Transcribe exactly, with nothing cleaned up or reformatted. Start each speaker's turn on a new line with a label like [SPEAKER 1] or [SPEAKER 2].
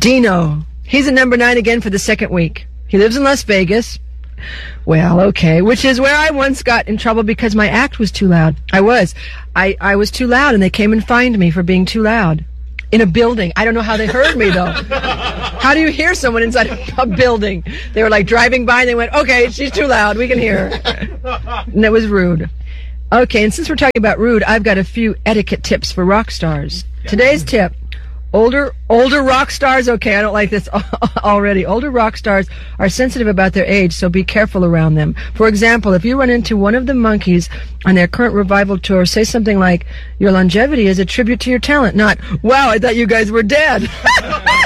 [SPEAKER 1] Dino. He's at number nine again for the second week. He lives in Las Vegas. Well, okay, which is where I once got in trouble because my act was too loud. I was. I, I was too loud, and they came and fined me for being too loud. In a building. I don't know how they heard me, though. How do you hear someone inside a building? They were like driving by, and they went, okay, she's too loud. We can hear her. And it was rude. Okay, and since we're talking about rude, I've got a few etiquette tips for rock stars. Today's tip. Older older rock stars, okay, I don't like this already. Older rock stars are sensitive about their age, so be careful around them. For example, if you run into one of the Monkees on their current revival tour, say something like, your longevity is a tribute to your talent, not, wow, I thought you guys were dead.